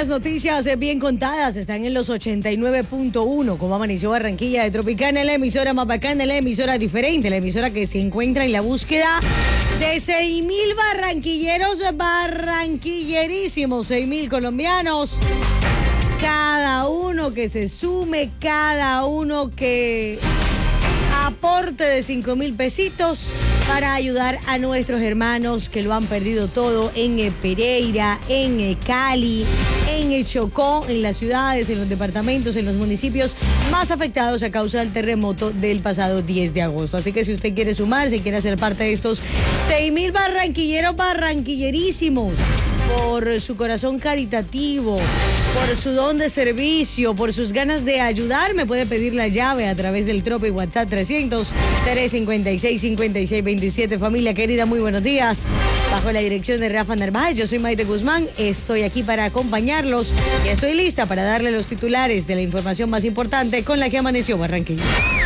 las noticias bien contadas están en los 89.1, como amaneció Barranquilla de Tropicana, la emisora más bacana, la emisora diferente, la emisora que se encuentra en la búsqueda de 6.000 barranquilleros barranquillerísimos, 6.000 colombianos. Cada uno que se sume, cada uno que aporte de 5.000 pesitos para ayudar a nuestros hermanos que lo han perdido todo en Pereira, en Cali, en Chocó, en las ciudades, en los departamentos, en los municipios más afectados a causa del terremoto del pasado 10 de agosto. Así que si usted quiere sumarse, quiere ser parte de estos 6.000 barranquilleros barranquillerísimos, por su corazón caritativo, por su don de servicio, por sus ganas de ayudar, me puede pedir la llave a través del Trope WhatsApp 300-356-5627. Familia querida, muy buenos días. Bajo la dirección de Rafa Narváez, yo soy Maite Guzmán, estoy aquí para acompañarlos y estoy lista para darle los titulares de la información más importante con la que amaneció Barranquilla.